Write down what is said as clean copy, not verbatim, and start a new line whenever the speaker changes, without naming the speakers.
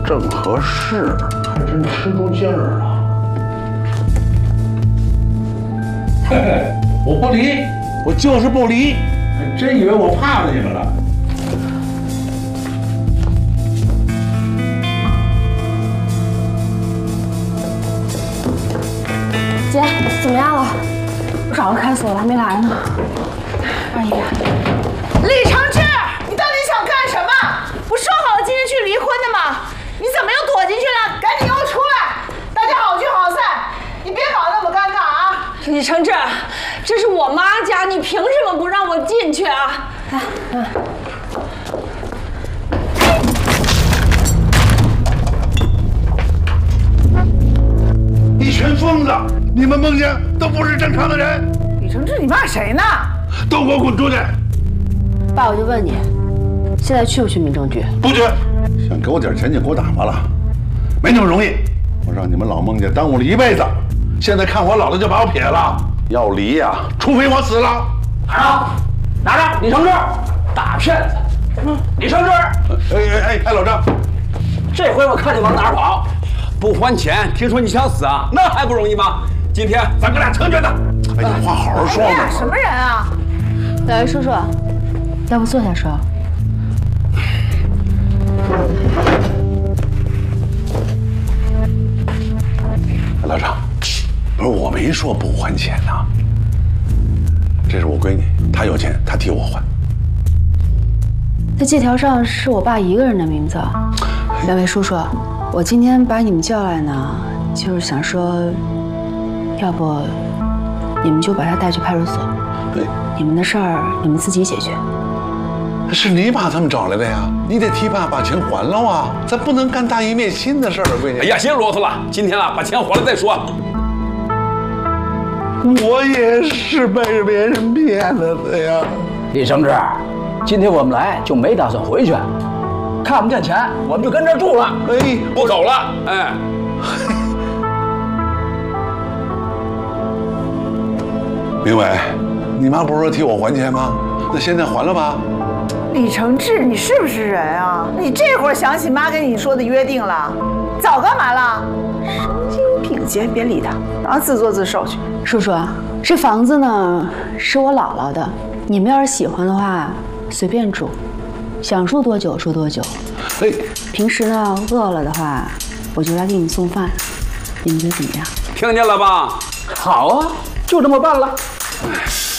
正合适，还真吃出劲儿了。嘿嘿，我不离，我就是不离，还真以为我怕了你们了。
姐，怎么样了？我找个看锁了，还没来呢。阿姨，
李承志，你到底想干什么？不说好了今天去离婚的吗？你怎么又躲进去了？赶紧给我出来！大家好聚好散，你别搞那么尴尬啊！
李承志，这是我妈家，你凭什么不让我进去啊？来，
一群疯子！你们孟家都不是正常的人。
李承志，你骂谁呢？
都给我滚出去！
爸，我就问你，现在去不去民政局？
不去！想给我点钱就给我打发了，没那么容易。我让你们老孟家耽误了一辈子，现在看我老了就把我撇了。要离呀，除非我死了。
拿着，李承志，大骗子！李承志，
哎，老张，
这回我看你往哪儿跑！不还钱，听说你想死啊？那还不容易吗？今天咱哥俩成全他。
哎，有话好好说嘛。
你俩什么人啊？
两位叔叔，要不坐下说？
老张，不是我没说不还钱呐。这是我闺女，她有钱，她替我还。
那借条上是我爸一个人的名字。两位叔叔，我今天把你们叫来呢，就是想说，要不你们就把他带去派出所，你们的事儿你们自己解决。
是你把他们找来的呀，你得替爸把钱还了啊！咱不能干大义灭亲的事儿啊，闺女。
哎呀，先啰嗦了，今天啊，把钱还了再说。
我也是被别人骗了的呀。
李承志，今天我们来就没打算回去，看不见钱，我们就跟这儿住了。
哎，
不走了。哎，
明伟，你妈不是说替我还钱吗？那现在还了吧？
李承志，你是不是人啊？你这会儿想起妈跟你说的约定了？早干嘛了？神经病！姐，别理他，让他自作自受去。
叔叔，这房子呢是我姥姥的，你们要是喜欢的话，随便住，想住多久住多久。
哎，
平时呢饿了的话，我就来给你们送饭，你们觉得怎么样？
听见了吧？
好啊，就这么办了。